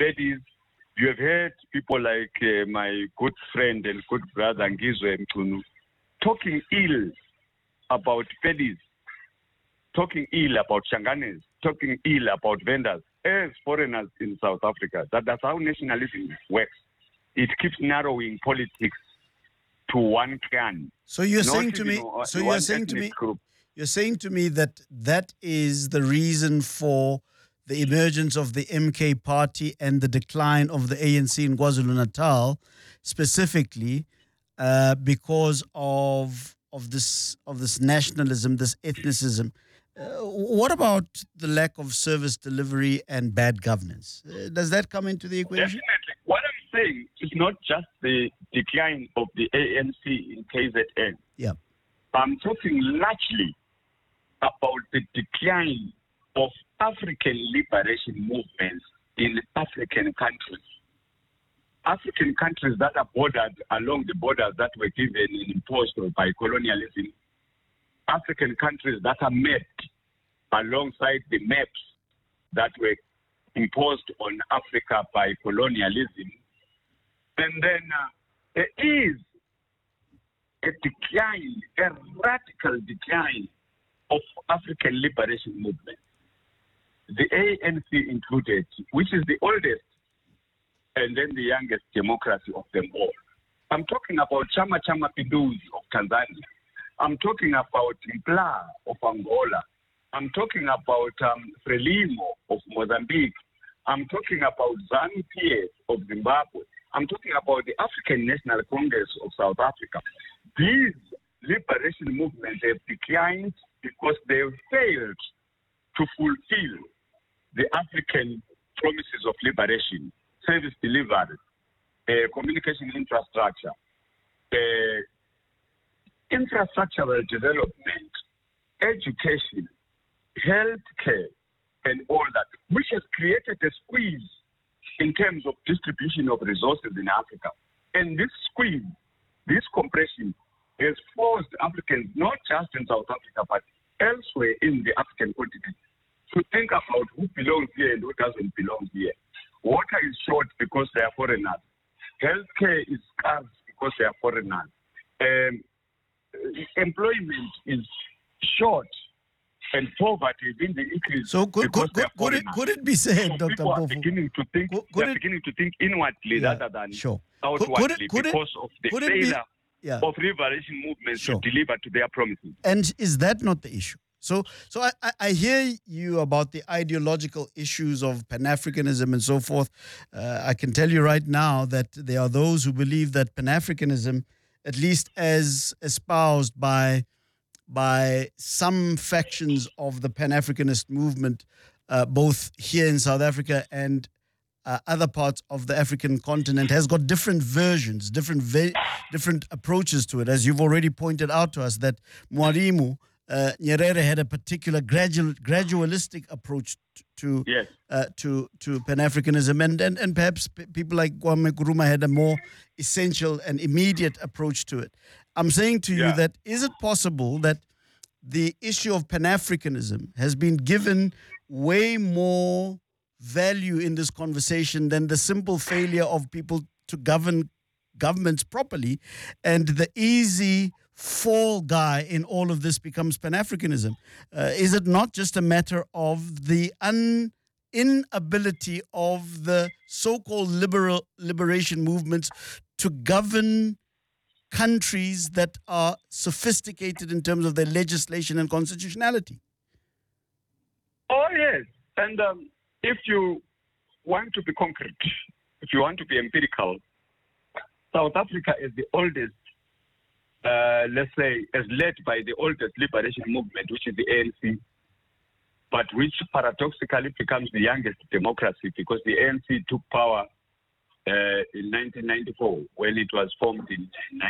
Pedis. You have heard people like my good friend and good brother Ngizwe Mchunu talking ill about Pedis, talking ill about Shanganes, talking ill about vendors as foreigners in South Africa. That's how nationalism works. It keeps narrowing politics to one clan. So you're saying to me, you're saying to me that that is the reason for the emergence of the MK party and the decline of the ANC in KwaZulu-Natal, specifically because of this nationalism, this ethnicism. What about the lack of service delivery and bad governance? Does that come into the equation? Definitely. What I'm saying is not just the decline of the ANC in KZN. Yeah. I'm talking largely about the decline of African liberation movements in African countries. African countries that are bordered along the borders that were given and imposed by colonialism. African countries that are mapped alongside the maps that were imposed on Africa by colonialism. And then there is a decline, a radical decline of African liberation movement. The ANC included, which is the oldest and then the youngest democracy of them all. I'm talking about Chama Cha Mapinduzi of Tanzania. I'm talking about Impla of Angola. I'm talking about Frelimo of Mozambique. I'm talking about ZANU-PF of Zimbabwe. I'm talking about the African National Congress of South Africa. These liberation movements have declined because they have failed to fulfill the African promises of liberation, service delivery, communication infrastructure, infrastructural development, education, healthcare, and all that, which has created a squeeze in terms of distribution of resources in Africa. And this squeeze, this compression, has forced Africans, not just in South Africa, but elsewhere in the African continent, to think about who belongs here and who doesn't belong here. Water is short because they are foreigners. Healthcare is scarce because they are foreigners. Employment is short, and poverty is in the increase. So could it be said, so Dr. people are Mpofu, beginning to think inwardly rather than outwardly because of the failure of liberation movements to deliver to their promises. And is that not the issue? So I hear you about the ideological issues of Pan-Africanism and so forth. I can tell you right now that there are those who believe that Pan-Africanism, at least as espoused by some factions of the Pan-Africanist movement, both here in South Africa and other parts of the African continent, has got different versions, different approaches to it. As you've already pointed out to us, that Mwalimu Nyerere had a particular gradualistic approach to Pan-Africanism, and perhaps people like Kwame Nkrumah had a more essential and immediate approach to it. I'm saying to you that is it possible that the issue of Pan-Africanism has been given way more value in this conversation than the simple failure of people to govern governments properly, and the easy fall guy in all of this becomes Pan-Africanism? Is it not just a matter of the inability of the so-called liberation movements to govern countries that are sophisticated in terms of their legislation and constitutionality? Oh, yes. And if you want to be concrete, if you want to be empirical, South Africa is the oldest, let's say, is led by the oldest liberation movement, which is the ANC, but which paradoxically becomes the youngest democracy because the ANC took power in 1994 when it was formed in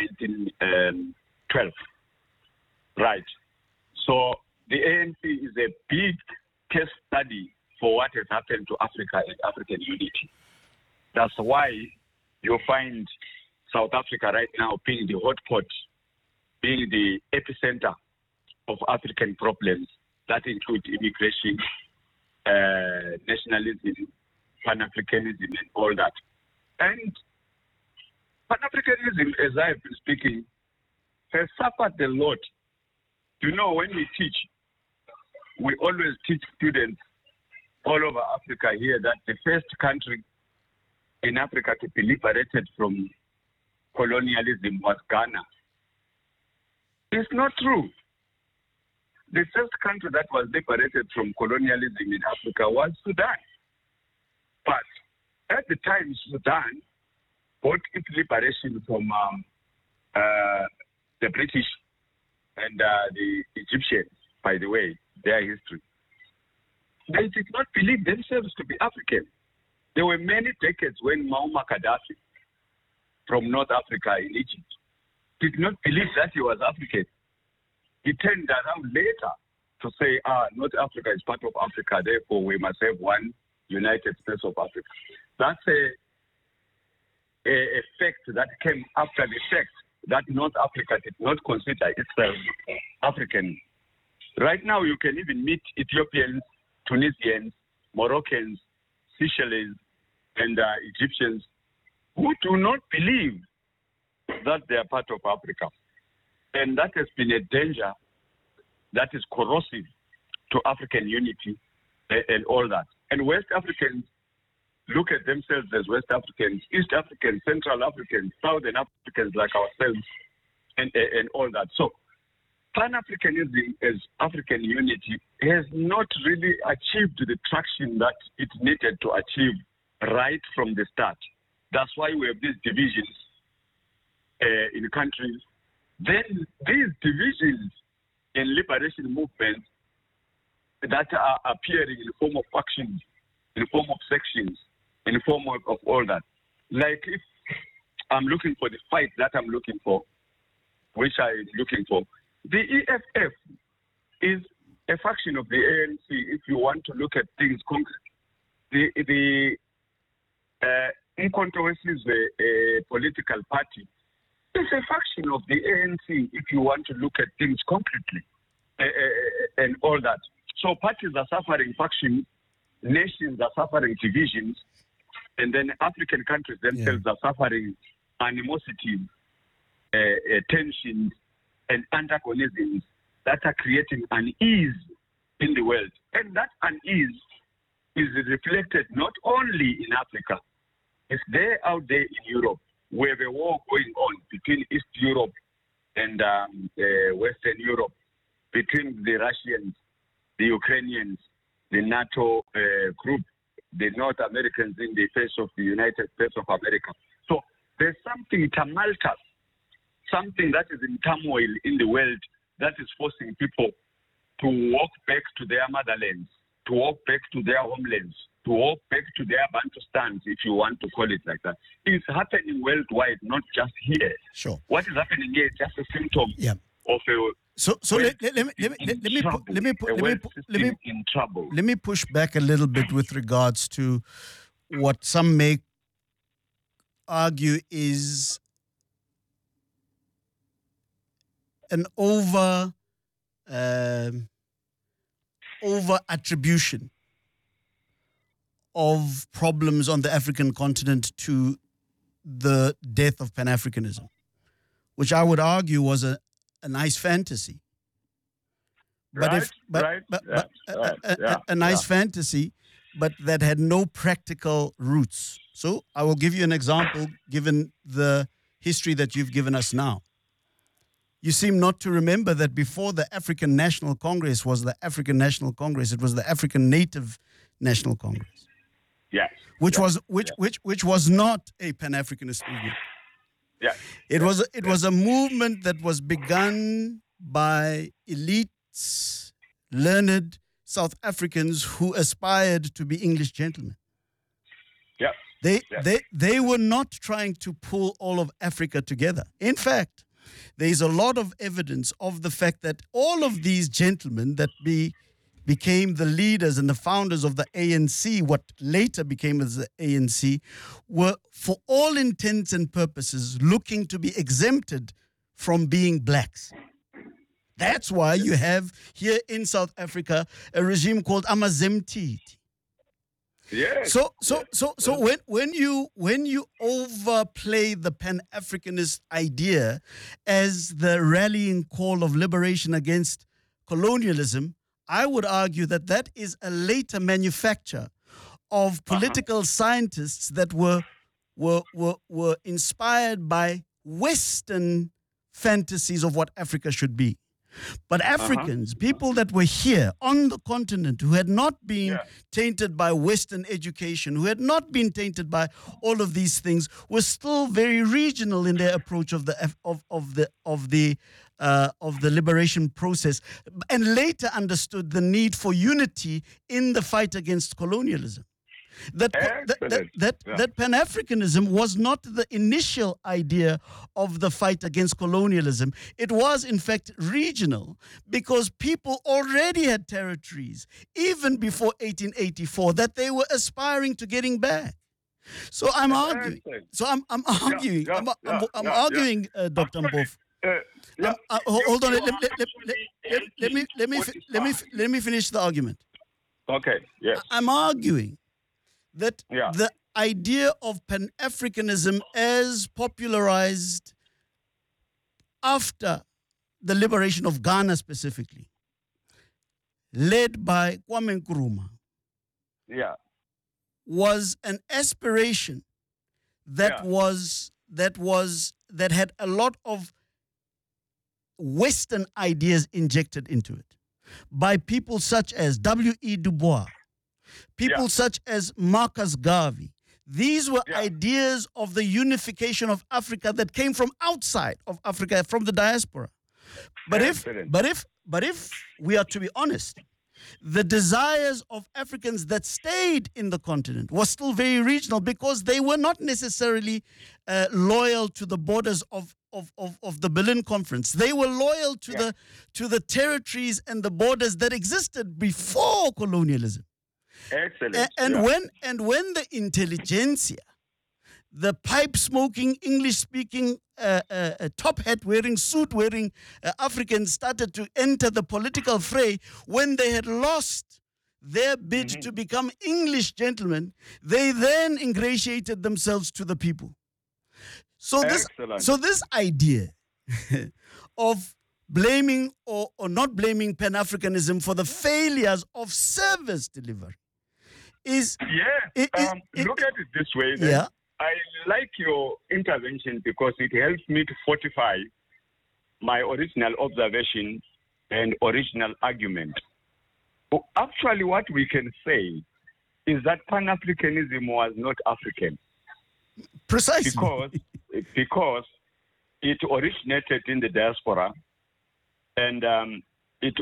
1912. Right. So the ANC is a big case study for what has happened to Africa and African unity. That's why you find South Africa right now being the hotspot, being the epicenter of African problems that include immigration, nationalism, Pan-Africanism and all that. And Pan-Africanism, as I have been speaking, has suffered a lot. You know, when we teach, we always teach students all over Africa here that the first country in Africa to be liberated from colonialism was Ghana. It's not true. The first country that was liberated from colonialism in Africa was Sudan. But at the time, Sudan got its liberation from the British and the Egyptians, by the way, their history. They did not believe themselves to be African. There were many decades when Muammar Gaddafi from North Africa in Egypt did not believe that he was African. He turned around later to say, North Africa is part of Africa, therefore we must have one United States of Africa. That's a fact that came after the fact that North Africa did not consider itself African. Right now, you can even meet Ethiopians, Tunisians, Moroccans, Seychelles, and Egyptians who do not believe that they are part of Africa. And that has been a danger that is corrosive to African unity and all that. And West Africans look at themselves as West Africans, East Africans, Central Africans, Southern Africans like ourselves, and all that. So Pan-Africanism as African unity has not really achieved the traction that it needed to achieve right from the start. That's why we have these divisions in countries. Then these divisions in liberation movements that are appearing in the form of factions, in the form of sections, in the form of all that. Like if I'm looking for the fight that I'm looking for, which I'm looking for, the EFF is a faction of the ANC if you want to look at things concrete. The Umkhonto is a political party. It's a faction of the ANC if you want to look at things concretely and all that. So parties are suffering factions, nations are suffering divisions, and then African countries themselves are suffering animosity, tensions, and antagonisms that are creating unease in the world. And that unease is reflected not only in Africa, it's there out there in Europe, where the war going on between East Europe and Western Europe, between the Russians, the Ukrainians, the NATO group, the North Americans in the face of the United States of America. So there's something tumultuous, something that is in turmoil in the world that is forcing people to walk back to their motherlands, to walk back to their homelands, to walk back to their Bantustans, if you want to call it like that. It's happening worldwide, not just here. Sure. What is happening here is just a symptom of a let me push back a little bit with regards to what some may argue is an over attribution of problems on the African continent to the death of Pan-Africanism, which I would argue was a nice fantasy. But a nice fantasy, but that had no practical roots. So I will give you an example, given the history that you've given us now. You seem not to remember that before the African National Congress was the African National Congress, it was the African Native National Congress. Yes. Which was not a Pan-Africanist movement. Yeah. It was a movement that was begun by elites, learned South Africans who aspired to be English gentlemen. Yeah. They were not trying to pull all of Africa together. In fact, there is a lot of evidence of the fact that all of these gentlemen that became the leaders and the founders of the ANC, what later became as the ANC, were, for all intents and purposes, looking to be exempted from being blacks. That's why you have here in South Africa a regime called Amazemtiti. Yes. So when you overplay the Pan-Africanist idea as the rallying call of liberation against colonialism, I would argue that that is a later manufacture of political scientists that were inspired by Western fantasies of what Africa should be. But Africans, people that were here on the continent, who had not been tainted by Western education, who had not been tainted by all of these things, were still very regional in their approach of the liberation process, and later understood the need for unity in the fight against colonialism. That Pan-Africanism was not the initial idea of the fight against colonialism. It was, in fact, regional, because people already had territories, even before 1884, that they were aspiring to getting back. So I'm arguing. So I'm arguing. I'm arguing, Dr. Mpofu. Hold on. Let me finish the argument. Okay. Yes. I'm arguing that the idea of Pan-Africanism as popularized after the liberation of Ghana specifically, led by Kwame Nkrumah, was an aspiration that had a lot of Western ideas injected into it by people such as W.E. Du Bois, people such as Marcus Garvey. These were ideas of the unification of Africa that came from outside of Africa, from the diaspora. But if we are to be honest, the desires of Africans that stayed in the continent was still very regional, because they were not necessarily loyal to the borders of the Berlin Conference. They were loyal to the territories and the borders that existed before colonialism. Excellent. And when the intelligentsia, the pipe-smoking, English-speaking, top hat-wearing, suit-wearing Africans started to enter the political fray, when they had lost their bid to become English gentlemen, they then ingratiated themselves to the people. So this idea of blaming or not blaming Pan-Africanism for the failures of service delivery is... look at it this way. Then. I like your intervention because it helps me to fortify my original observation and original argument. Actually, what we can say is that Pan-Africanism was not African. Precisely. Because it originated in the diaspora, and it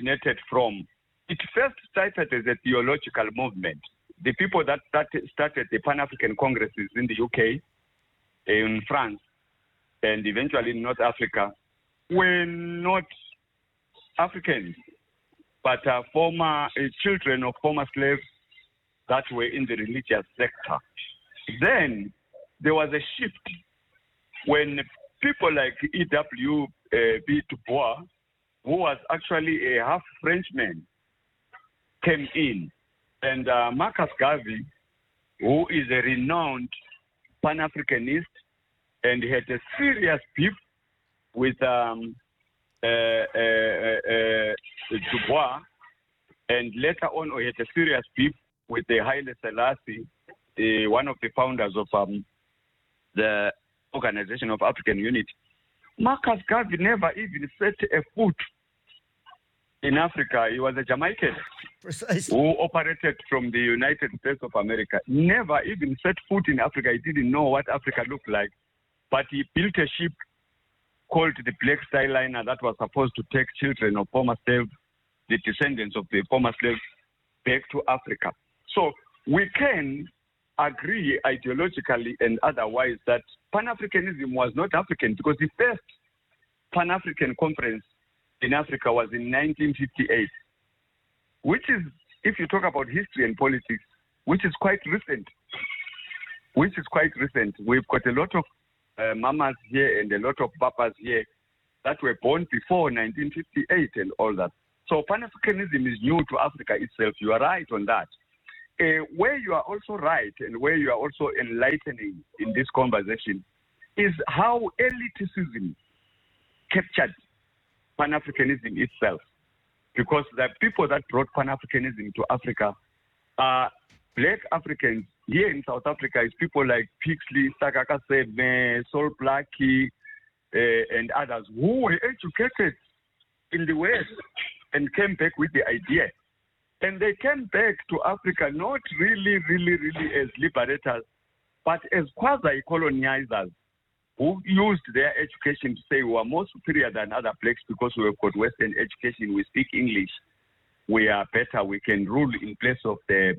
first started as a theological movement. The people that started the Pan-African Congresses in the UK, in France, and eventually in North Africa were not Africans, but former children of former slaves that were in the religious sector. Then there was a shift when people like E.W.B. Du Bois, who was actually a half Frenchman, came in. And Marcus Garvey, who is a renowned Pan-Africanist and had a serious beef with Du Bois, and later on he had a serious beef with the Haile Selassie, one of the founders of the Organization of African Unity. Marcus Garvey never even set a foot in Africa. He was a Jamaican. Precisely. Who operated from the United States of America. Never even set foot in Africa. He didn't know what Africa looked like. But he built a ship called the Black Star Liner that was supposed to take children of former slaves, the descendants of the former slaves, back to Africa. So we can agree ideologically and otherwise that Pan-Africanism was not African, because the first Pan-African conference in Africa was in 1958, which is, if you talk about history and politics, which is quite recent. We've got a lot of mamas here and a lot of papas here that were born before 1958 and all that. So Pan-Africanism is new to Africa itself. You are right on that. where you are also right and where you are also enlightening in this conversation is how elitism captured Pan-Africanism itself. Because the people that brought Pan-Africanism to Africa are black Africans. Here in South Africa is people like Pixley, Sakaka Sebe, Sol Blackie, and others who were educated in the West and came back with the idea. And they came back to Africa not really as liberators, but as quasi-colonizers who used their education to say we are more superior than other blacks because we have got Western education, we speak English, we are better, we can rule in place of the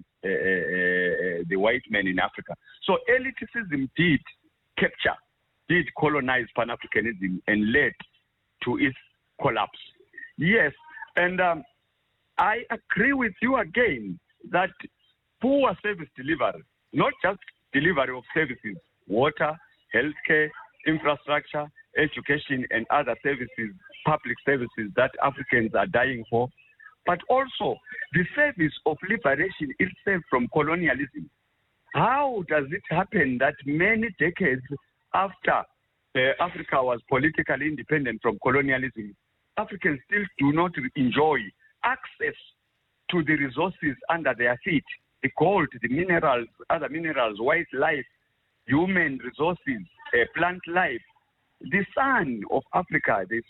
white man in Africa. So elitism did capture, did colonize Pan-Africanism and led to its collapse. Yes, and I agree with you again that poor service delivery, not just delivery of services, water, healthcare, infrastructure, education, and other services, public services that Africans are dying for, but also the service of liberation itself from colonialism. How does it happen that many decades after Africa was politically independent from colonialism, Africans still do not enjoy access to the resources under their feet, the gold, the minerals, other minerals, wildlife, human resources, plant life, the sun of Africa, the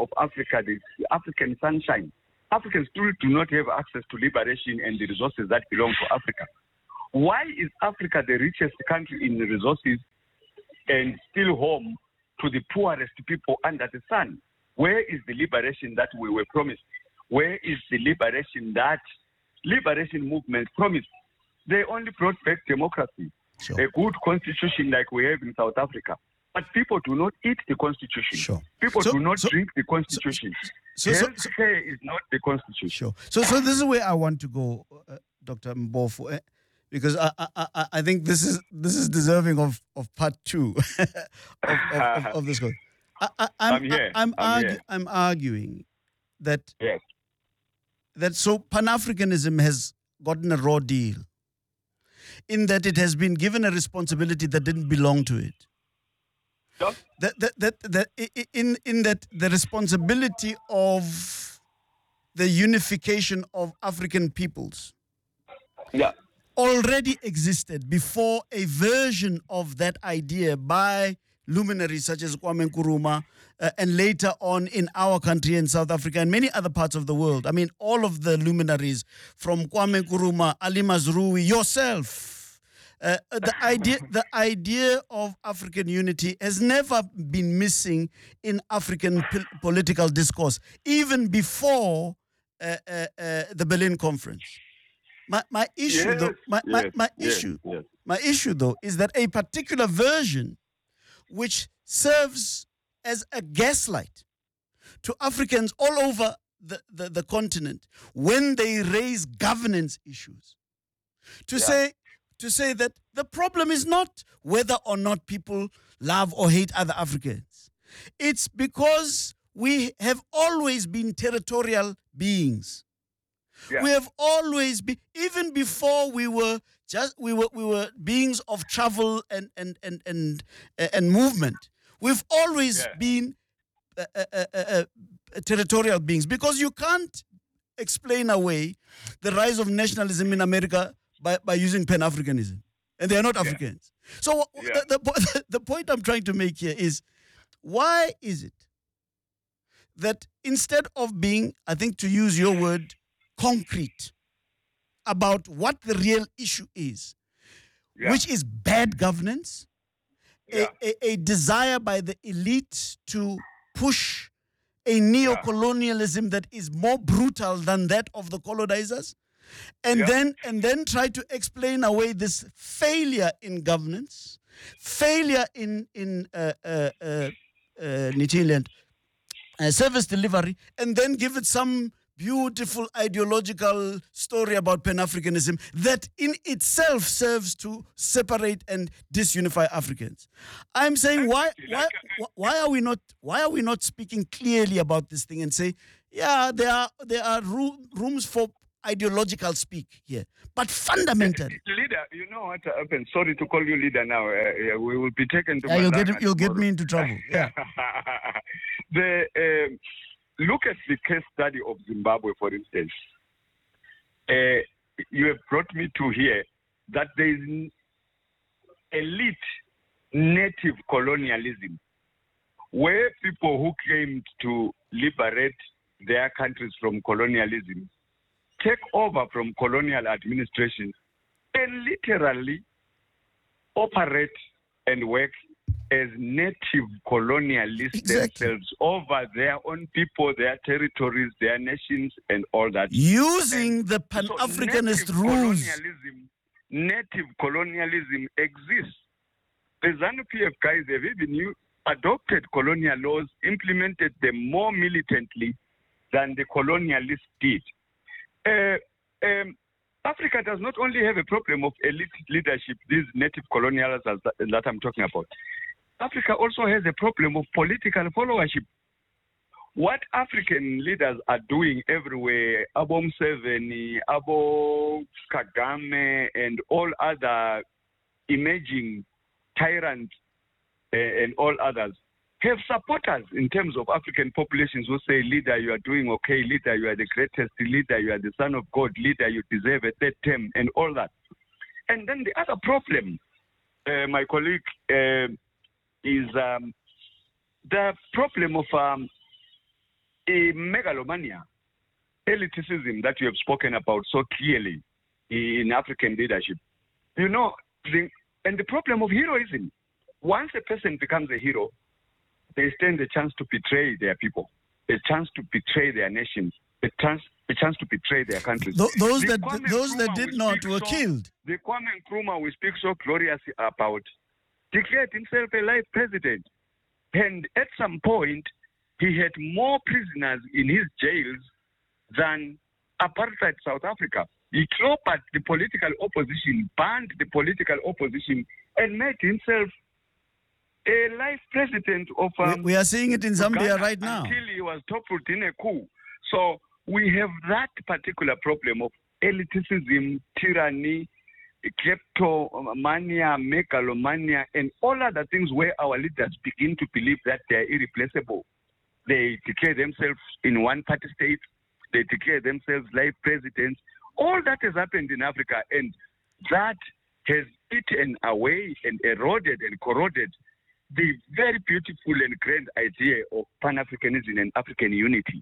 African sunshine. Africans still do not have access to liberation and the resources that belong to Africa. Why is Africa the richest country in the resources and still home to the poorest people under the sun? Where is the liberation that we were promised? Where is the liberation that liberation movement promised? They only brought back democracy, Sure. a good constitution like we have in South Africa. But people do not eat the constitution. Sure. People do not drink the constitution. So, Healthcare is not the constitution. Sure. So this is where I want to go, Dr. Mbofu, because I think this is deserving of part two of this course. I'm here. I'm arguing that Yes. that so Pan-Africanism has gotten a raw deal in that it has been given a responsibility that didn't belong to it. So, In that the responsibility of the unification of African peoples yeah. already existed before a version of that idea by luminaries such as Kwame Nkrumah and later on in our country in South Africa and many other parts of the world. I mean, all of the luminaries from Kwame Nkrumah, Ali Mazrui, yourself. The idea of African unity has never been missing in African political discourse, even before the Berlin Conference. My issue, my issue though, is that a particular version, which serves as a gaslight to Africans all over the continent when they raise governance issues, to say that the problem is not whether or not people love or hate other Africans. It's because we have always been territorial beings. Yeah. We have always been, even before we were beings of travel and movement. We've always been territorial beings, because you can't explain away the rise of nationalism in America by using Pan-Africanism, and they are not Africans. So the point I'm trying to make here is, why is it that instead of being, I think to use your word, concrete about what the real issue is, which is bad governance, a desire by the elite to push a neo-colonialism that is more brutal than that of the colonizers, and then try to explain away this failure in governance, failure in Nitiland service delivery, and then give it some beautiful ideological story about Pan-Africanism that in itself serves to separate and disunify Africans. I'm saying, why are we not speaking clearly about this thing and say, there are rooms for ideological speak here, but fundamentally. Leader, you know what happened? Sorry to call you leader now. We will be taken to You'll get me into trouble. Yeah. Look at the case study of Zimbabwe, for instance. You have brought me to here that there is elite native colonialism, where people who claimed to liberate their countries from colonialism take over from colonial administration and literally operate and work as native colonialists themselves over their own people, their territories, their nations, and all that. Using the Pan-Africanist rules. Native colonialism exists. The ZANU-PF guys have even adopted colonial laws, implemented them more militantly than the colonialists did. Africa does not only have a problem of elite leadership, these native colonialists that I'm talking about. Africa also has a problem of political followership. What African leaders are doing everywhere, Abo Museveni, Abo Kagame, and all other emerging tyrants and all others, have supporters in terms of African populations who say, leader, you are doing okay, leader, you are the greatest, leader, you are the son of God, leader, you deserve a third term, and all that. And then the other problem, my colleague, is the problem of a megalomania, elitism that you have spoken about so clearly in African leadership. You know, and the problem of heroism. Once a person becomes a hero, they stand a chance to betray their people, a chance to betray their nations, a chance to betray their countries. Those that did not were killed. The Kwame Nkrumah we speak so gloriously about declared himself a life president. And at some point, he had more prisoners in his jails than apartheid South Africa. He clobbered the political opposition, banned the political opposition, and made himself a life president of... we are seeing it in Zambia right now. Until he was toppled in a coup. So we have that particular problem of elitism, tyranny, kleptomania, megalomania, and all other things where our leaders begin to believe that they are irreplaceable. They declare themselves in one-party state. They declare themselves life presidents. All that has happened in Africa, and that has eaten away and eroded and corroded the very beautiful and grand idea of Pan-Africanism and African unity.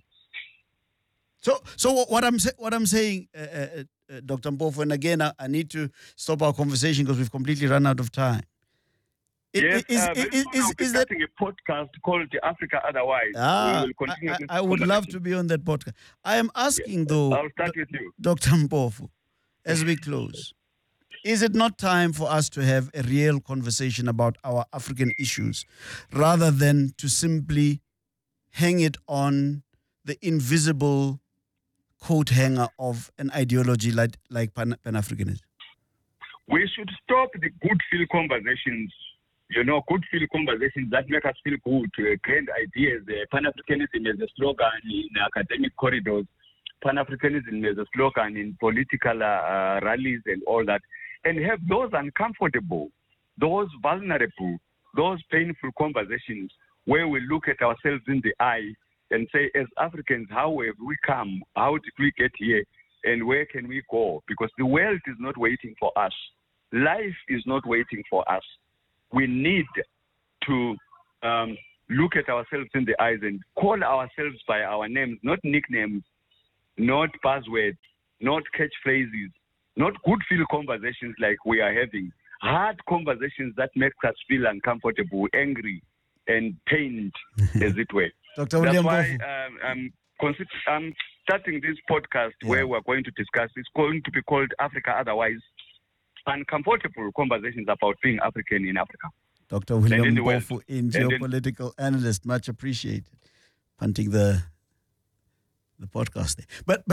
So what I'm saying, Dr. Mpofu, and again, I need to stop our conversation because we've completely run out of time. Is that a podcast called Africa Otherwise? We will continue I would love to be on that podcast. I am asking, though, I'll start with you, Dr. Mpofu, as we close. Is it not time for us to have a real conversation about our African issues rather than to simply hang it on the invisible coat hanger of an ideology like Pan-Africanism? We should stop the good feel conversations, good feel conversations that make us feel good, grand ideas. Pan-Africanism as a slogan in academic corridors, Pan-Africanism as a slogan in political rallies and all that. And have those uncomfortable, those vulnerable, those painful conversations where we look at ourselves in the eye and say, as Africans, how have we come? How did we get here? And where can we go? Because the world is not waiting for us. Life is not waiting for us. We need to look at ourselves in the eyes and call ourselves by our names, not nicknames, not buzzwords, not catchphrases, not good feel conversations like we are having, hard conversations that make us feel uncomfortable, angry, and pained, as it were. Dr. William That's why I'm starting this podcast where we're going to discuss. It's going to be called Africa Otherwise, uncomfortable conversations about being African in Africa. Dr. William Mpofu, in geopolitical analyst, much appreciated. Punting the podcast there.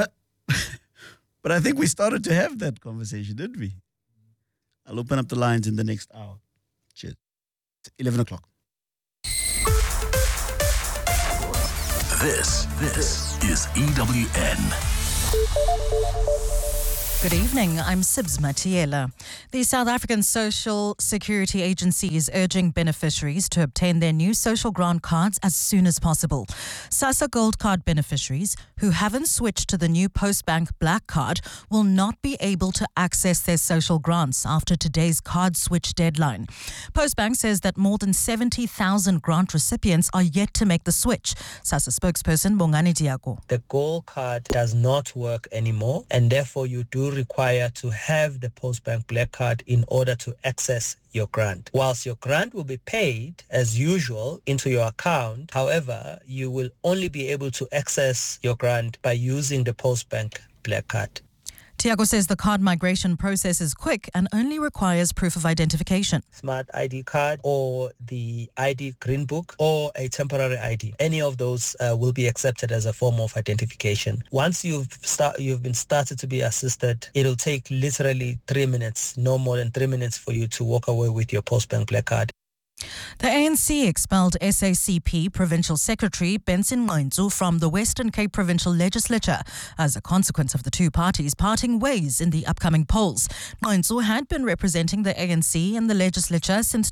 But I think we started to have that conversation, didn't we? I'll open up the lines in the next hour. Cheers. It's 11 o'clock. This is EWN. Good evening, I'm Sibs Matiela. The South African Social Security Agency is urging beneficiaries to obtain their new social grant cards as soon as possible. SASSA Gold Card beneficiaries who haven't switched to the new Postbank Black Card will not be able to access their social grants after today's card switch deadline. Postbank says that more than 70,000 grant recipients are yet to make the switch. SASSA spokesperson Bongani Diago. The Gold Card does not work anymore, and therefore you do require to have the Postbank Black Card in order to access your grant. Whilst your grant will be paid as usual into your account, however, you will only be able to access your grant by using the Postbank Black Card. Tiago says the card migration process is quick and only requires proof of identification. Smart ID card or the ID Green Book or a temporary ID. Any of those will be accepted as a form of identification. Once you've been started to be assisted, it'll take literally 3 minutes, no more than 3 minutes for you to walk away with your Postbank Black Card. The ANC expelled SACP Provincial Secretary Benson Ngqentsu from the Western Cape Provincial Legislature as a consequence of the two parties parting ways in the upcoming polls. Ngqentsu had been representing the ANC in the legislature since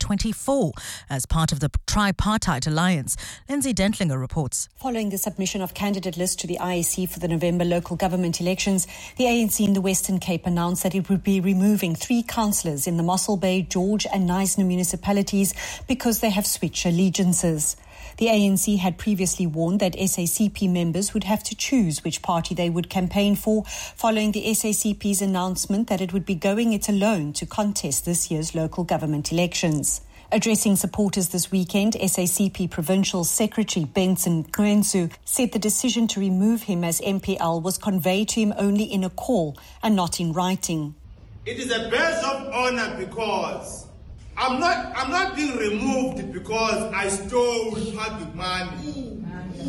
2024 as part of the tripartite alliance. Lindsay Dentlinger reports. Following the submission of candidate lists to the IEC for the November local government elections, the ANC in the Western Cape announced that it would be removing 3 councillors in the Mossel Bay, George and Knysna municipalities because they have switched allegiances. The ANC had previously warned that SACP members would have to choose which party they would campaign for, following the SACP's announcement that it would be going it alone to contest this year's local government elections. Addressing supporters this weekend, SACP Provincial Secretary Benson Ngqentsu said the decision to remove him as MPL was conveyed to him only in a call and not in writing. It is a badge of honor because I'm not being removed because I stole public money.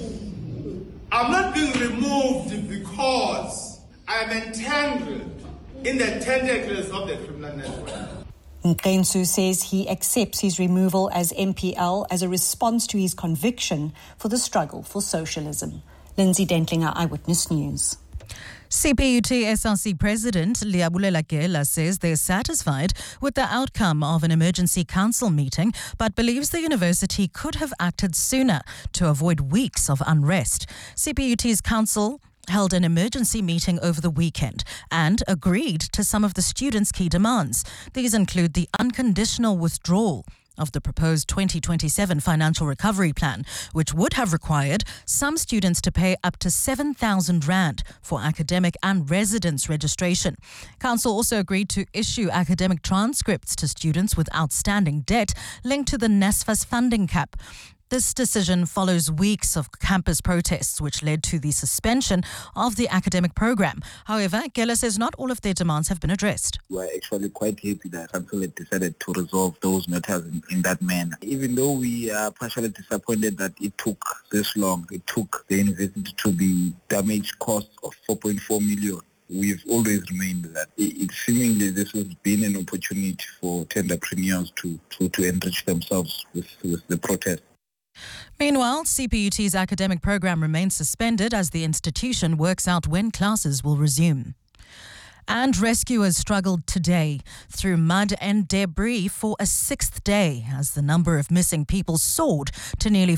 I'm not being removed because I'm entangled in the tentacles of the criminal network. Ngqentsu says he accepts his removal as MPL as a response to his conviction for the struggle for socialism. Lindsay Dentlinger, Eyewitness News. CPUT SRC President Liabulela Gela says they're satisfied with the outcome of an emergency council meeting, but believes the university could have acted sooner to avoid weeks of unrest. CPUT's council held an emergency meeting over the weekend and agreed to some of the students' key demands. These include the unconditional withdrawal of the proposed 2027 financial recovery plan, which would have required some students to pay up to 7,000 rand for academic and residence registration. Council also agreed to issue academic transcripts to students with outstanding debt linked to the NSFAS funding cap. This decision follows weeks of campus protests, which led to the suspension of the academic program. However, Gela says not all of their demands have been addressed. We're actually quite happy that Council had decided to resolve those matters in that manner. Even though we are partially disappointed that it took this long, it took the university to the damage cost of 4.4 million. We've always remained that. It seemingly this has been an opportunity for tenderpreneurs to enrich themselves with the protest. Meanwhile, CPUT's academic program remains suspended as the institution works out when classes will resume. And rescuers struggled today through mud and debris for a 6th day as the number of missing people soared to nearly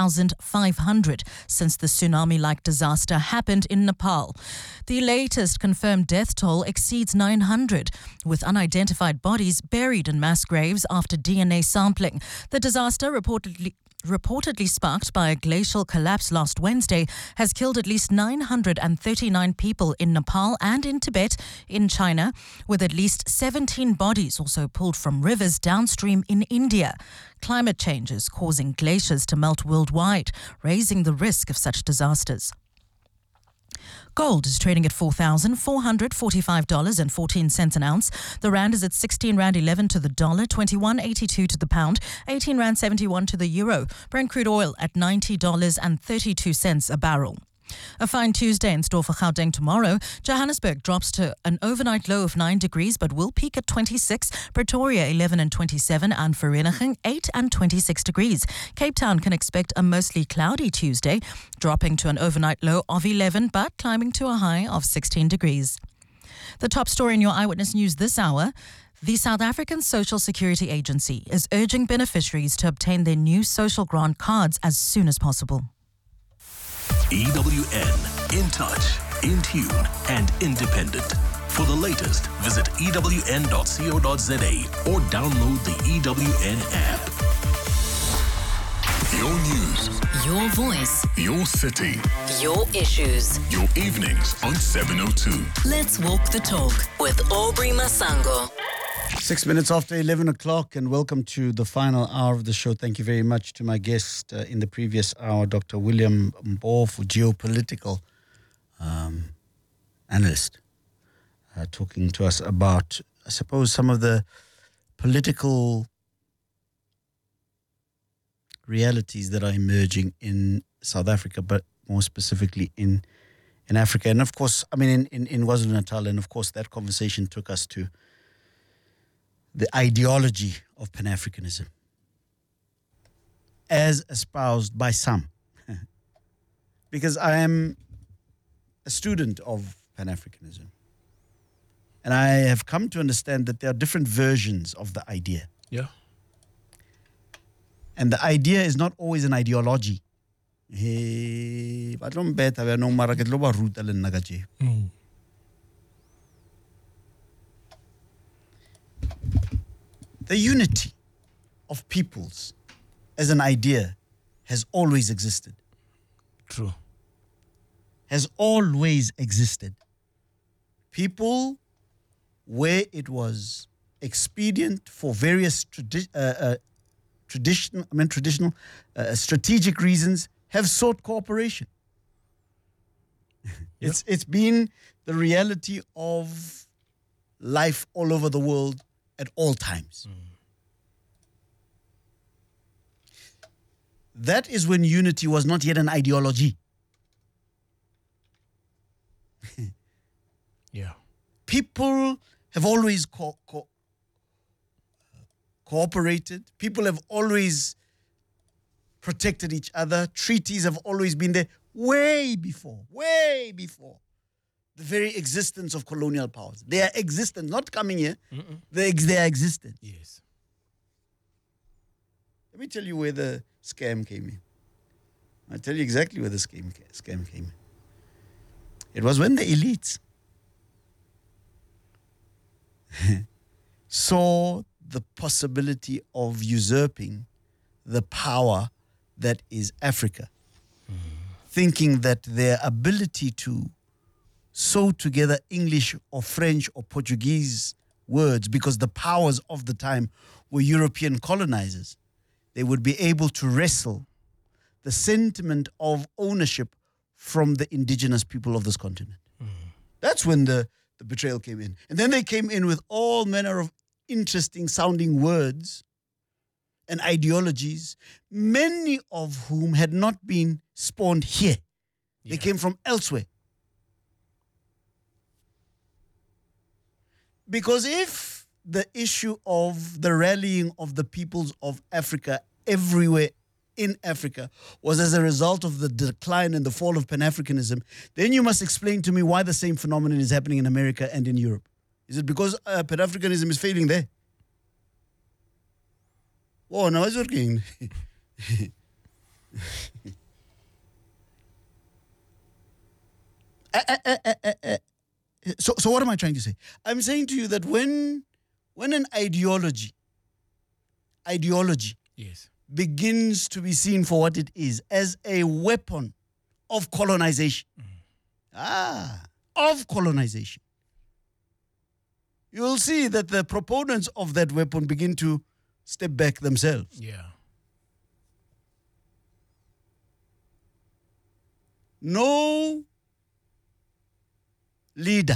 4,500 since the tsunami-like disaster happened in Nepal. The latest confirmed death toll exceeds 900, with unidentified bodies buried in mass graves after DNA sampling. The disaster reportedly sparked by a glacial collapse last Wednesday, has killed at least 939 people in Nepal and in Tibet in China, with at least 17 bodies also pulled from rivers downstream in India. Climate change is causing glaciers to melt worldwide, raising the risk of such disasters. Gold is trading at $4,445.14 an ounce. The rand is at 16 rand 11 to the dollar, 21.82 to the pound, 18 rand 71 to the euro. Brent crude oil at $90.32 a barrel. A fine Tuesday in store for Gauteng tomorrow. Johannesburg drops to an overnight low of 9 degrees but will peak at 26. Pretoria 11 and 27 and Vereeniging 8 and 26 degrees. Cape Town can expect a mostly cloudy Tuesday, dropping to an overnight low of 11 but climbing to a high of 16 degrees. The top story in your Eyewitness News this hour. The South African Social Security Agency is urging beneficiaries to obtain their new social grant cards as soon as possible. EWN, in touch, in tune, and independent. For the latest, visit ewn.co.za or download the EWN app. Your news, your voice, your city, your issues. your evenings on 702. Let's walk the talk with Aubrey Masango. 6 minutes after 11 o'clock, and welcome to the final hour of the show. Thank you very much to my guest in the previous hour, Dr. William Mpofu, geopolitical analyst, talking to us about, I suppose, some of the political realities that are emerging in South Africa, but more specifically in Africa. And of course, I mean, in KwaZulu-Natal, and of course, that conversation took us to the ideology of Pan-Africanism as espoused by some. Because I am a student of Pan-Africanism. And I have come to understand that there are different versions of the idea. Yeah. And the idea is not always an ideology. The unity of peoples as an idea has always existed. True. Has always existed. People, where it was expedient for various traditional strategic reasons, have sought cooperation. Yeah. It's been the reality of life all over the world at all times. That is when unity was not yet an ideology. Yeah. People have always cooperated. People have always protected each other. Treaties have always been there way before the very existence of colonial powers. They are existent, not coming here. They are existent. Yes. Let me tell you where the scam came in. I'll tell you exactly where the scam came in. It was when the elites saw the possibility of usurping the power that is Africa, thinking that their ability to sew together English or French or Portuguese words, because the powers of the time were European colonizers, they would be able to wrestle the sentiment of ownership from the indigenous people of this continent. That's when the betrayal came in. And then they came in with all manner of interesting sounding words and ideologies, many of whom had not been spawned here. They came from elsewhere. Because if the issue of the rallying of the peoples of Africa everywhere in Africa was as a result of the decline and the fall of Pan-Africanism, then you must explain to me why the same phenomenon is happening in America and in Europe. Is it because Pan-Africanism is failing there? Oh, no, it's working. So what am I trying to say? I'm saying to you that when an ideology Yes. begins to be seen for what it is, as a weapon of colonization, of colonization, you'll see that the proponents of that weapon begin to step back themselves. Yeah. No leader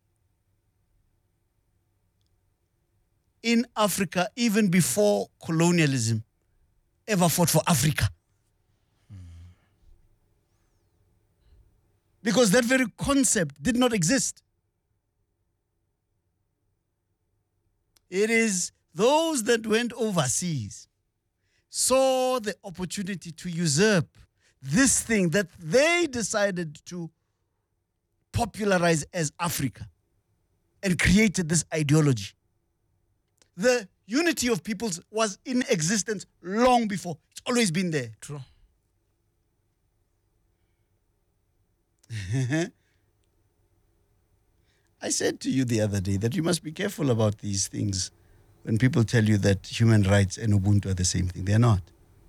in Africa, even before colonialism, ever fought for Africa. Because that very concept did not exist. It is those that went overseas, saw the opportunity to usurp this thing that they decided to popularize as Africa and created this ideology. The unity of peoples was in existence long before. It's always been there. True. I said to you the other day that you must be careful about these things when people tell you that human rights and Ubuntu are the same thing. They're not.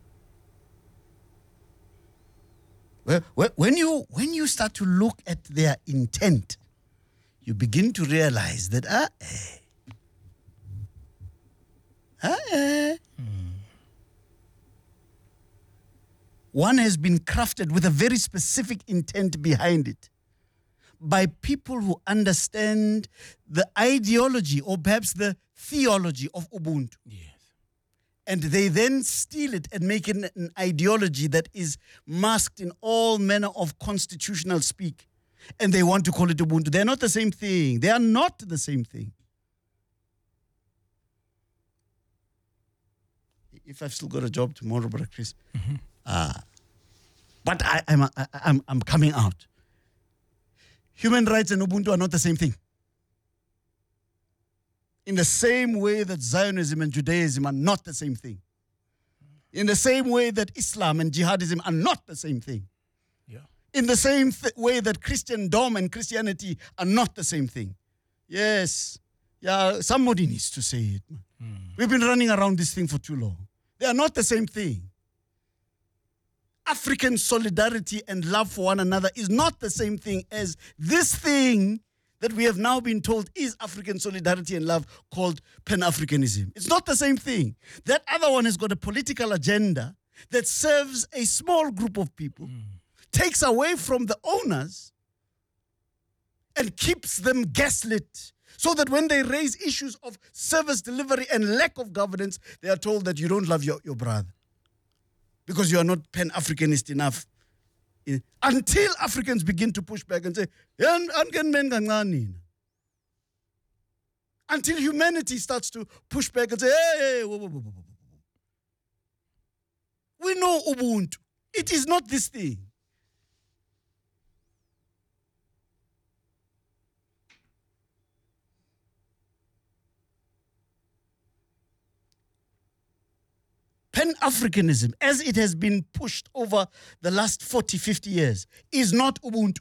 Well, when you start to look at their intent, you begin to realize that one has been crafted with a very specific intent behind it by people who understand the ideology or perhaps the theology of Ubuntu. Yes. And they then steal it and make it an ideology that is masked in all manner of constitutional speak. And they want to call it Ubuntu. They're not the same thing. They are not the same thing. If I've still got a job tomorrow, Brother Chris. But I'm coming out. Human rights and Ubuntu are not the same thing. In the same way that Zionism and Judaism are not the same thing. In the same way that Islam and jihadism are not the same thing. Yeah. In the same way that Christendom and Christianity are not the same thing. Yes. Yeah, somebody needs to say it. We've been running around this thing for too long. They are not the same thing. African solidarity and love for one another is not the same thing as this thing that we have now been told is African solidarity and love called Pan-Africanism. It's not the same thing. That other one has got a political agenda that serves a small group of people, takes away from the owners, and keeps them gaslit so that when they raise issues of service delivery and lack of governance, they are told that you don't love your brother because you are not Pan-Africanist enough. Until Africans begin to push back and say, until humanity starts to push back and say, hey, whoa. We know Ubuntu. It is not this thing. Pan-Africanism, as it has been pushed over the last 40, 50 years, is not Ubuntu.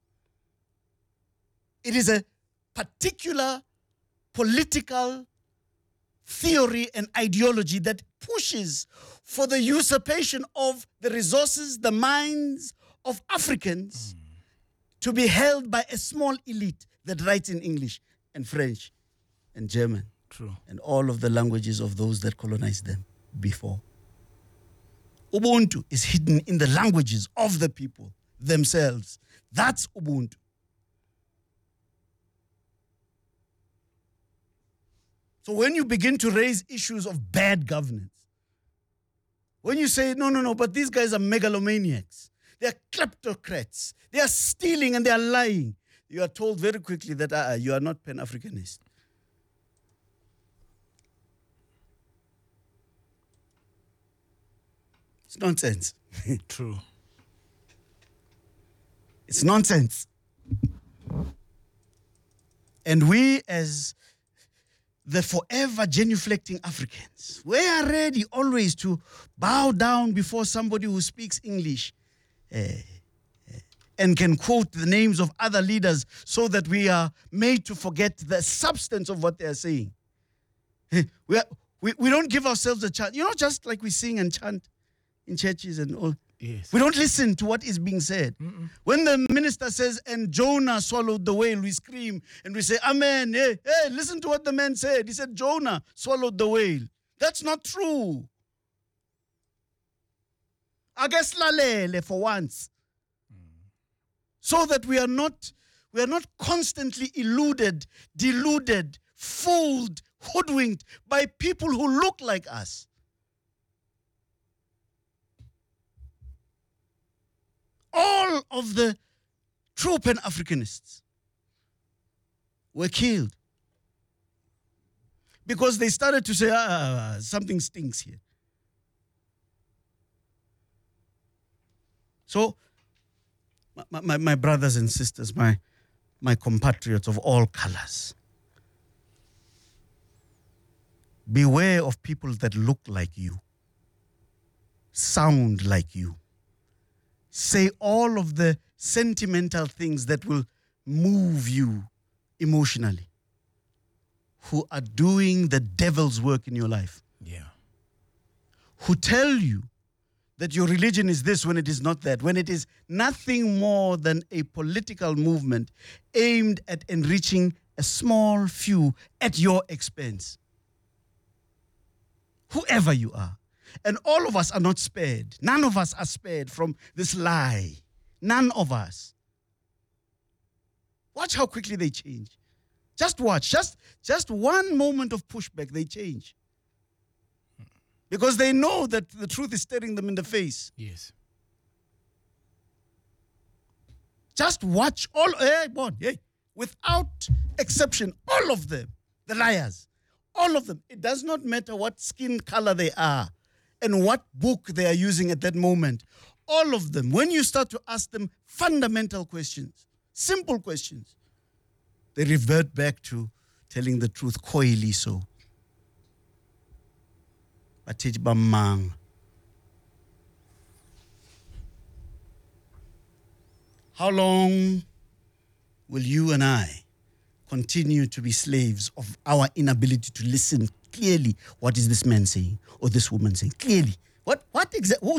It is a particular political theory and ideology that pushes for the usurpation of the resources, the minds of Africans to be held by a small elite that writes in English and French and German. True. And all of the languages of those that colonized them before. Ubuntu is hidden in the languages of the people themselves. That's Ubuntu. So when you begin to raise issues of bad governance, when you say, no, but these guys are megalomaniacs, they are kleptocrats, they are stealing and they are lying, you are told very quickly that you are not Pan-Africanist. It's nonsense. True. It's nonsense. And we, as the forever genuflecting Africans, we are ready always to bow down before somebody who speaks English and can quote the names of other leaders so that we are made to forget the substance of what they are saying. We don't give ourselves a chance. Just like we sing and chant in churches and all. Yes. We don't listen to what is being said. When the minister says, and Jonah swallowed the whale, we scream and we say, amen. Hey, listen to what the man said. He said, Jonah swallowed the whale. That's not true. I guess lalele for once. So that we are not constantly eluded, deluded, fooled, hoodwinked by people who look like us. All of the true Pan-Africanists were killed because they started to say, something stinks here. So, my brothers and sisters, my compatriots of all colors, beware of people that look like you, sound like you, say all of the sentimental things that will move you emotionally, who are doing the devil's work in your life. Yeah. Who tell you that your religion is this when it is not that, when it is nothing more than a political movement aimed at enriching a small few at your expense. Whoever you are. And all of us are not spared. None of us are spared from this lie. None of us. Watch how quickly they change. Just watch. Just one moment of pushback, they change. Because they know that the truth is staring them in the face. Yes. Just watch without exception, all of them, the liars, all of them. It does not matter what skin color they are and what book they are using at that moment. All of them, when you start to ask them fundamental questions, simple questions, they revert back to telling the truth coyly so. How long will you and I continue to be slaves of our inability to listen clearly? What is this man saying or this woman saying? Clearly. What exactly?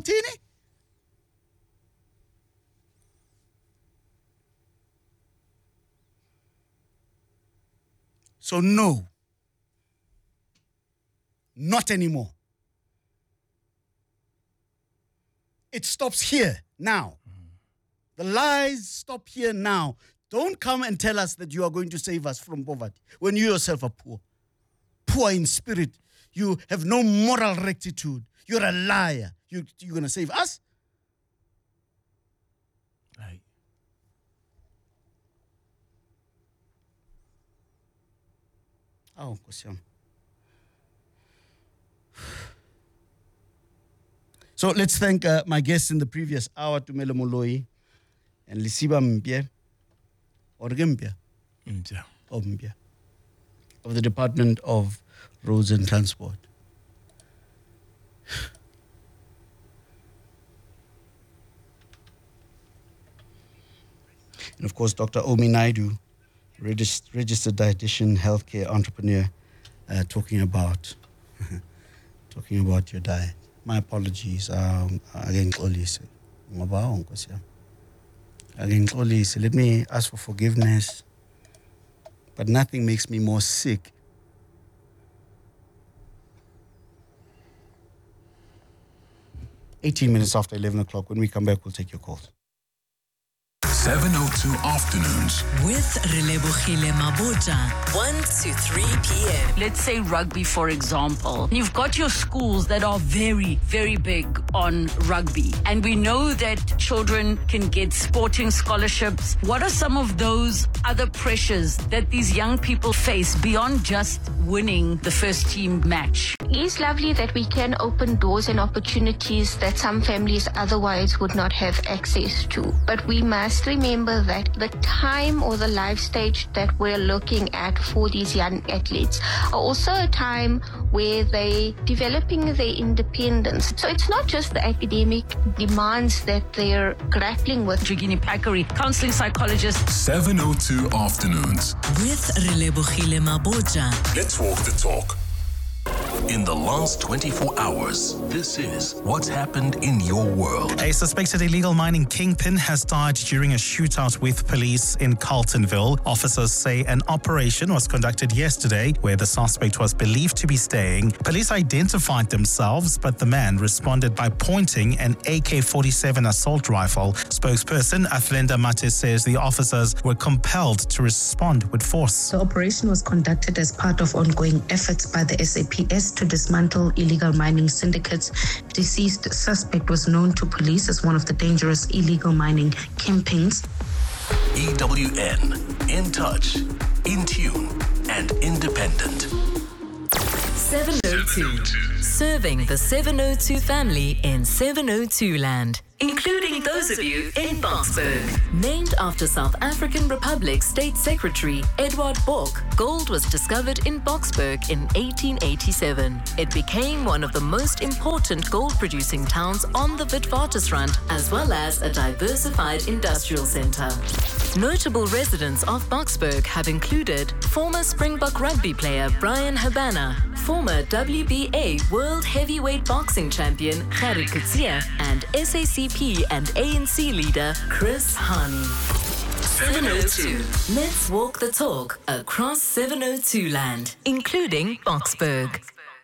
So no, not anymore. It stops here now. The lies stop here now. Don't come and tell us that you are going to save us from poverty when you yourself are poor. Poor in spirit. You have no moral rectitude. You're a liar. You're going to save us? Right. Oh, Kosiam. So let's thank my guests in the previous hour, Tumelo Moloi and Lisiba Mpye, or Mpye, of the Department of Roads and Transport. And of course, Dr. Omi Naidu, registered dietitian, healthcare entrepreneur, talking about your diet. My apologies. Again, let me ask for forgiveness. But nothing makes me more sick . 18 minutes after 11 o'clock. When we come back, we'll take your calls. 702 Afternoons. With Relebohile Mabota, 1 to 3 p.m. Let's say rugby, for example. You've got your schools that are very, very big on rugby. And we know that children can get sporting scholarships. What are some of those other pressures that these young people face beyond just winning the first team match? It's lovely that we can open doors and opportunities that some families otherwise would not have access to. But we must remember that the time or the life stage that we're looking at for these young athletes are also a time where they're developing their independence. So it's not just the academic demands that they're grappling with. Jigini Pakari, counseling psychologist. 702 Afternoons. With Relebohile Mabota. Let's walk the talk. In the last 24 hours, this is what's happened in your world. A suspected illegal mining kingpin has died during a shootout with police in Carltonville. Officers say an operation was conducted yesterday where the suspect was believed to be staying. Police identified themselves, but the man responded by pointing an AK-47 assault rifle. Spokesperson Athlenda Mate says the officers were compelled to respond with force. The operation was conducted as part of ongoing efforts by the SAPS to dismantle illegal mining syndicates. Deceased suspect was known to police as one of the dangerous illegal mining kingpins. EWN. In touch, in tune, and independent. 702. Serving the 702 family in 702 land, including those of you in Boksburg. Named after South African Republic State Secretary Edward Bork, gold was discovered in Boksburg in 1887. It became one of the most important gold-producing towns on the Witwatersrand, as well as a diversified industrial center. Notable residents of Boksburg have included former Springbok rugby player Brian Habana, former WBA World Heavyweight Boxing Champion Gerrit Coetzee, and SACP and ANC leader Chris Hani. 702. Let's walk the talk across 702 land, including Boksburg.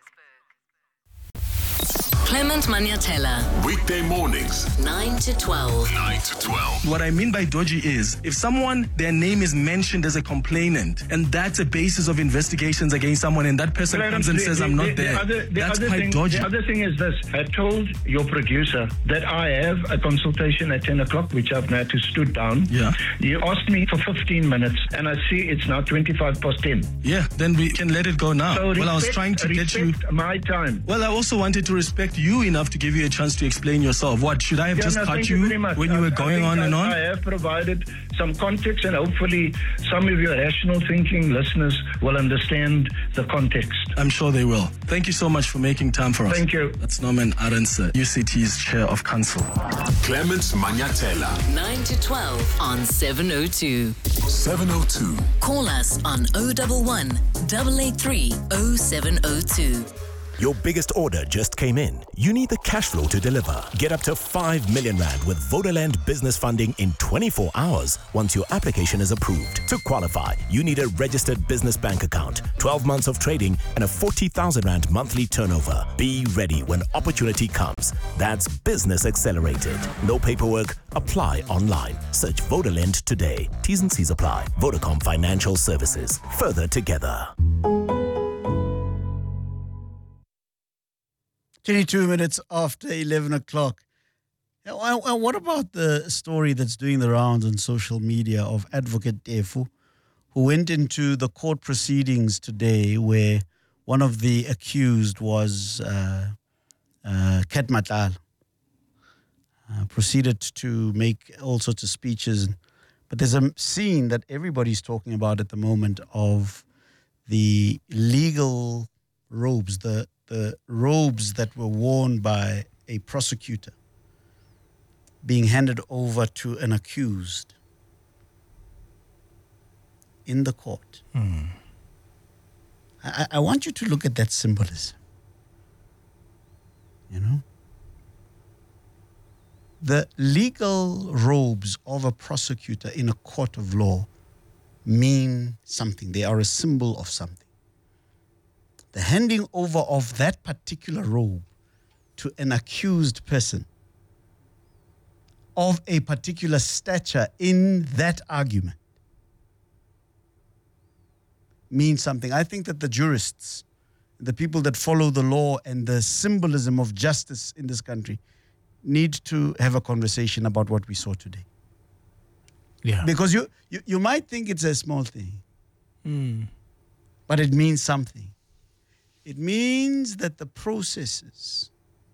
Clement Maniatella. Weekday mornings, 9 to 12. 9 to 12. What I mean by dodgy is if someone, their name is mentioned as a complainant, and that's a basis of investigations against someone, and that person comes and says, I'm not there. That's quite dodgy. The other thing is this. I told your producer that I have a consultation at 10 o'clock, which I've now to stood down. Yeah. You asked me for 15 minutes, and I see it's now 25 past 10. Yeah, then we can let it go now. So I was trying to get you my time. Well, I also wanted to respect you enough to give you a chance to explain yourself. What, should I have just cut you when you were going on and on? I have provided some context, and hopefully some of your rational thinking listeners will understand the context. I'm sure they will. Thank you so much for making time for us. Thank you. That's Norman Arendse, UCT's Chair of Council. Clement Maniatella. 9 to 12 on 702. 702. Call us on 011 883 0702. Your biggest order just came in. You need the cash flow to deliver. Get up to 5 million rand with Vodaland business funding in 24 hours once your application is approved. To qualify, you need a registered business bank account, 12 months of trading, and a 40,000 rand monthly turnover. Be ready when opportunity comes. That's Business Accelerated. No paperwork. Apply online. Search Vodaland today. T's and C's apply. Vodacom Financial Services. Further together. 22 minutes after 11 o'clock. What about the story that's doing the rounds on social media of Advocate Tefu, who went into the court proceedings today where one of the accused was Ket Matlala, proceeded to make all sorts of speeches. But there's a scene that everybody's talking about at the moment of the legal robes, the robes that were worn by a prosecutor being handed over to an accused in the court. I want you to look at that symbolism. You know? The legal robes of a prosecutor in a court of law mean something. They are a symbol of something. The handing over of that particular robe to an accused person of a particular stature in that argument means something. I think that the jurists, the people that follow the law and the symbolism of justice in this country need to have a conversation about what we saw today. Yeah. Because you might think it's a small thing, but it means something. It means that the processes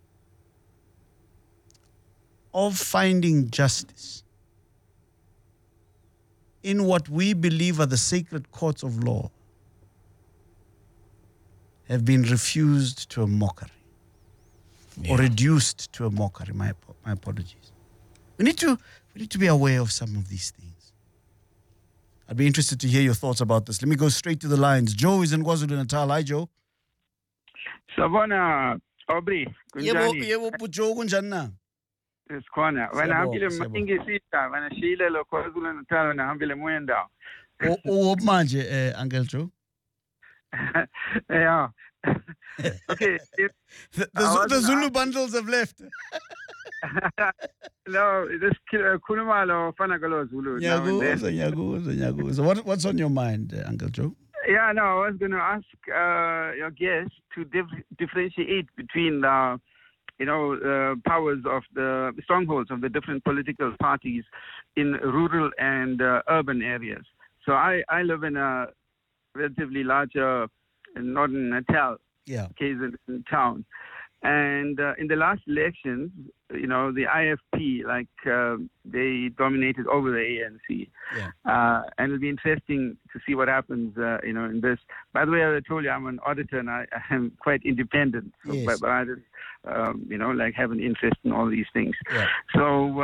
of finding justice in what we believe are the sacred courts of law have been refused to a mockery or reduced to a mockery. My apologies. We need to be aware of some of these things. I'd be interested to hear your thoughts about this. Let me go straight to the lines. Joe is in KwaZulu-Natal. Hi, Joe. Sabona, Aubrey. Yebo Joe kunjani na? Sikhona. Wena hambile ingisita, wena shile lo KwaZulu-Natal, wena hambile mwenda. Manje Uncle Joe. Yeah. Okay. The Zulu bundles have left. No, this Kunumalo Fanagalo Zulu. So what's on your mind, Uncle Joe? Yeah, no, I was going to ask your guest to differentiate between powers of the strongholds of the different political parties in rural and urban areas. So I live in a relatively larger northern Natal, KZN town. And in the last elections, the IFP, they dominated over the ANC. And it'll be interesting to see what happens, in this. By the way, I told you I'm an auditor and I am quite independent. So, but I just, have an interest in all these things. So,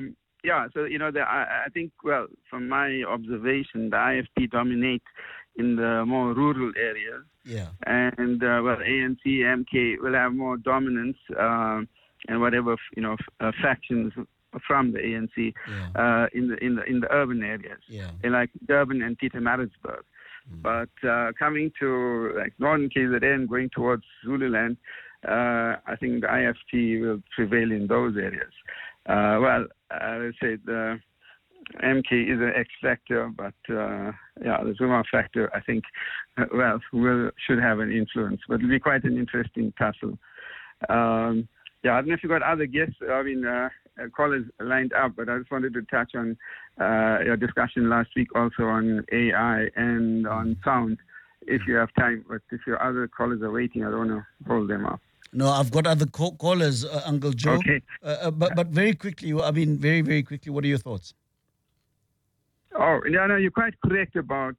I think, from my observation, the IFP dominate in the more rural areas. And, ANC, MK will have more dominance and whatever, factions from the ANC in the urban areas, like Durban and Pietermaritzburg. But coming to northern KZN, going towards Zululand, I think the IFP will prevail in those areas. I would say the MK is an X factor, but the Zuma factor, I think, should have an influence. But it'll be quite an interesting tussle. I don't know if you got other guests. Callers lined up, but I just wanted to touch on your discussion last week also on AI and on sound, if you have time. But if your other callers are waiting, I don't want to hold them up. No, I've got other callers, Uncle Joe. Okay. But very quickly, very, very quickly, what are your thoughts? Oh, no, you're quite correct about,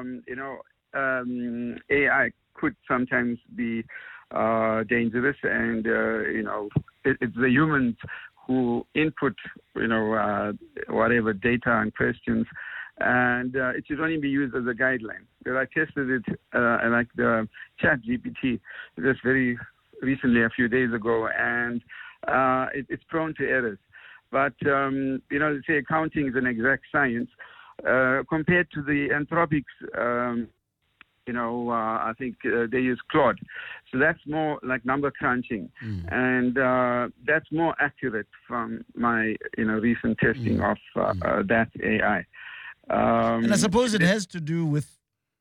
AI could sometimes be dangerous, and, it's the humans who input, whatever data and questions, and it should only be used as a guideline. I tested it like the ChatGPT just very recently, a few days ago, and it's prone to errors. But, say accounting is an exact science. Compared to the Anthropics, I think they use Claude. So that's more like number crunching. And that's more accurate from my, recent testing of that AI. And I suppose it has to do with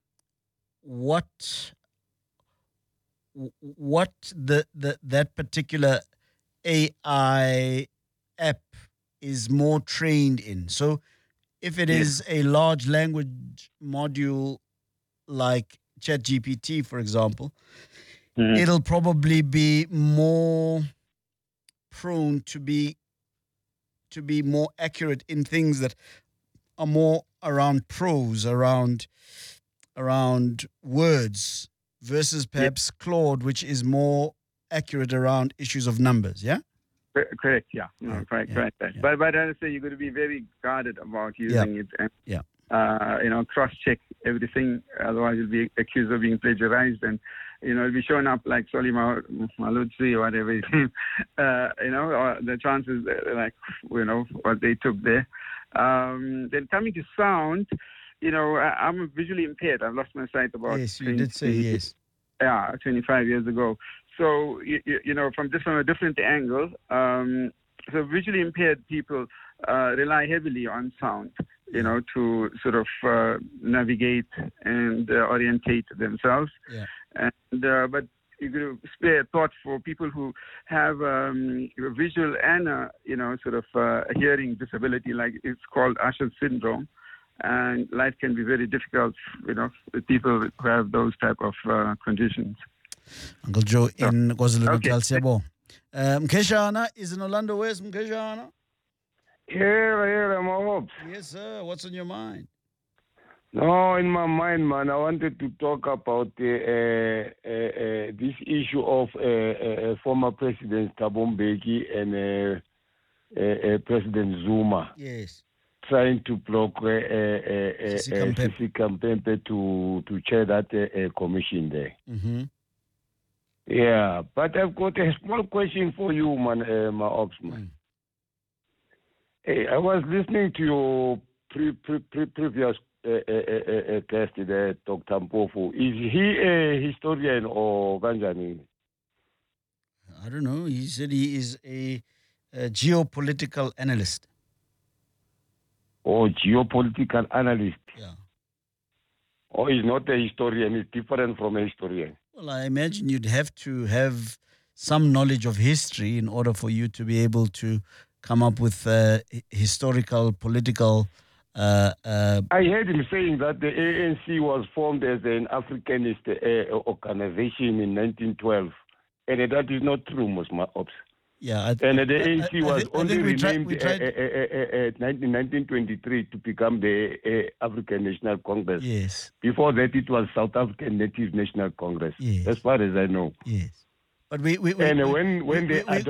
what that particular AI app is more trained in. So if it is a large language module like ChatGPT, for example, it'll probably be more prone to be more accurate in things that are more around prose, around words, versus perhaps Claude, which is more accurate around issues of numbers. Yeah. Correct, correct. But I say you're going to be very guarded about using it and cross-check everything. Otherwise, you'll be accused of being plagiarized, and it'll be shown up like Solly Malutsi or whatever his name. Or the chances what they took there. Then coming to sound, I'm visually impaired. I've lost my sight about. Yes, you did say yes. Yeah, 25 years ago. So, from a different angle, so visually impaired people rely heavily on sound, to sort of navigate and orientate themselves. But you could spare thought for people who have visual and, a hearing disability, like it's called Usher syndrome. And life can be very difficult, with people who have those type of conditions. Uncle Joe in KwaZulu-Natal, Siyabo. Mkeshana is in Orlando. Where's Mkeshana? Here, my hopes. Yes, sir. What's on your mind? No, in my mind, man, I wanted to talk about this issue of former President Thabo Mbeki and President Zuma. Yes. Trying to block Sisi Kampempe to chair that commission there. Mm-hmm. Yeah, but I've got a small question for you, man, my Oxman. Hey, I was listening to your previous guest, Dr. Mpofu. Is he a historian or Ganjani? I don't know. He said he is a geopolitical analyst. Oh, geopolitical analyst. Yeah. Oh, he's not a historian. He's different from a historian. Well, I imagine you'd have to have some knowledge of history in order for you to be able to come up with historical, political. I heard him saying that the ANC was formed as an Africanist organization in 1912, and that is not true, Musma Ops. Yeah, and the ANC was only renamed in 1923 to become the African National Congress. Yes. Before that, it was South African Native National Congress. Yes. As far as I know. Yes. But when they